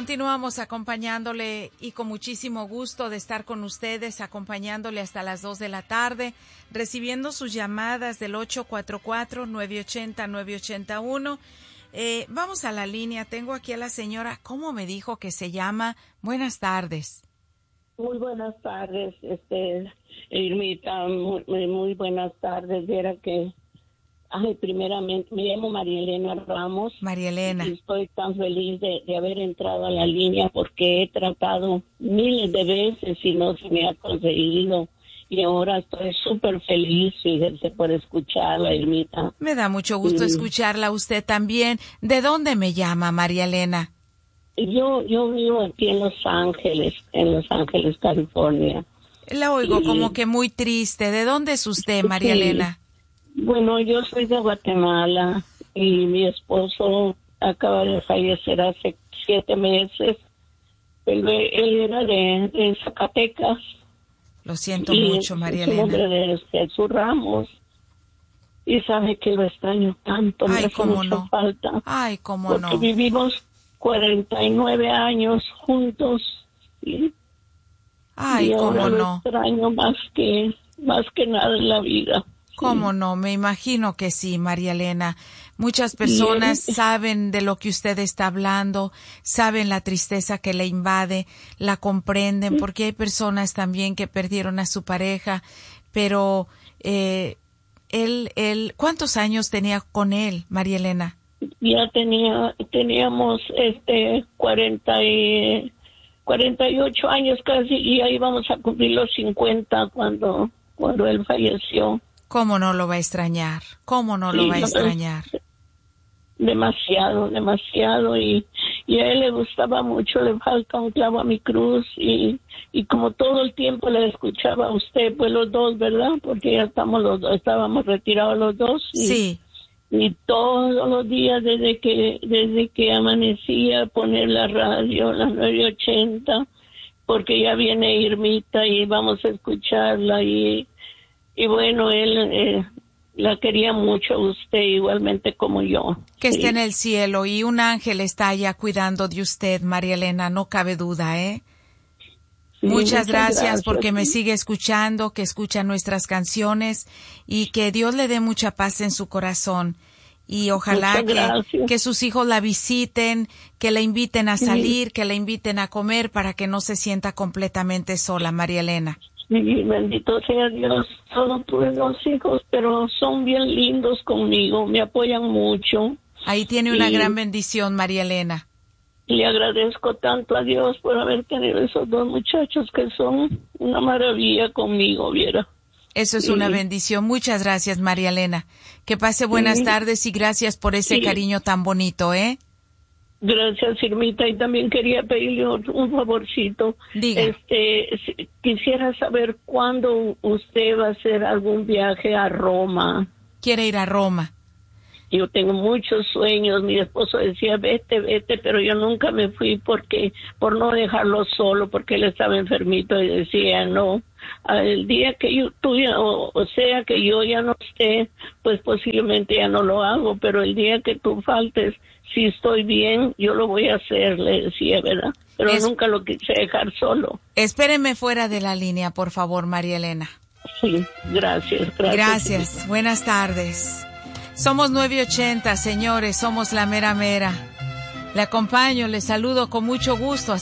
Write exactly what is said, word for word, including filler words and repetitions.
continuamos acompañándole y con muchísimo gusto de estar con ustedes, acompañándole hasta las dos de la tarde, recibiendo sus llamadas del ocho cuatro cuatro, nueve ocho cero, nueve ocho uno. Eh, vamos a la línea. Tengo aquí a la señora, ¿cómo me dijo que se llama? Buenas tardes. Muy buenas tardes, este, Irmita, muy, muy buenas tardes. Viera que, ay, primeramente, me llamo María Elena Ramos. María Elena. Y estoy tan feliz de, de haber entrado a la línea porque he tratado miles de veces y no se me ha conseguido. Y ahora estoy súper feliz, fíjense, por escucharla, Irmita. Me da mucho gusto y, escucharla a usted también. ¿De dónde me llama, María Elena? Yo, yo vivo aquí en Los Ángeles, en Los Ángeles, California. La oigo y, como que muy triste. ¿De dónde es usted, María sí, Elena? Bueno, yo soy de Guatemala y mi esposo acaba de fallecer hace siete meses. Él, él era de, de Zacatecas. Lo siento y mucho, María su Elena. nombre de Jesús Ramos. Y sabe que lo extraño tanto, Ay, me hace cómo mucha no. falta. Ay, cómo porque no. vivimos cuarenta y nueve años juntos. ¿Sí? Ay, y ahora cómo lo no. extraño más que, más que nada en la vida. ¿Cómo Sí. no? Me imagino que sí, María Elena. Muchas Y personas él- saben de lo que usted está hablando, saben la tristeza que le invade, la comprenden, porque hay personas también que perdieron a su pareja, pero eh, él, él, ¿cuántos años tenía con él, María Elena? Ya tenía, teníamos este cuarenta y, cuarenta y ocho años casi y ahí vamos a cumplir los cincuenta cuando, cuando él falleció. ¿Cómo no lo va a extrañar? ¿Cómo no lo Sí, va a no, extrañar? demasiado, demasiado y, y a él le gustaba mucho, le falta un clavo a mi cruz y, y como todo el tiempo le escuchaba a usted, pues los dos, ¿verdad? Porque ya estamos los dos, estábamos retirados los dos y, Sí. y todos los días desde que desde que amanecía poner la radio, las nueve ochenta, porque ya viene Irmita y vamos a escucharla y, y bueno, él eh, la quería mucho usted igualmente como yo. Que sí. esté en el cielo y un ángel está allá cuidando de usted, María Elena, no cabe duda, ¿eh? Sí, muchas, muchas gracias, gracias porque me sigue escuchando, que escucha nuestras canciones y que Dios le dé mucha paz en su corazón. Y ojalá que, que sus hijos la visiten, que la inviten a salir, sí. que la inviten a comer para que no se sienta completamente sola, María Elena. Sí, bendito sea Dios. Solo tuve dos hijos, pero son bien lindos conmigo, me apoyan mucho. Ahí tiene una y... gran bendición, María Elena. Le agradezco tanto a Dios por haber tenido esos dos muchachos que son una maravilla conmigo, viera. Eso es sí. una bendición. Muchas gracias, María Elena. Que pase buenas sí. tardes y gracias por ese sí. cariño tan bonito, ¿eh? Gracias, Irmita. Y también quería pedirle un favorcito. Diga. Este, quisiera saber cuándo usted va a hacer algún viaje a Roma. Quiere ir a Roma. Yo tengo muchos sueños, mi esposo decía vete, vete, pero yo nunca me fui porque por no dejarlo solo, porque él estaba enfermito y decía no, el día que yo tú ya, o, o sea que yo ya no esté, pues posiblemente ya no lo hago, pero el día que tú faltes, si estoy bien, yo lo voy a hacer, le decía, ¿verdad? Pero es, nunca lo quise dejar solo. Espéreme fuera de la línea, por favor, María Elena. Sí, gracias, gracias. Gracias, buenas tardes. Somos nueve ochenta, señores, somos la mera mera. Le acompaño, le saludo con mucho gusto hasta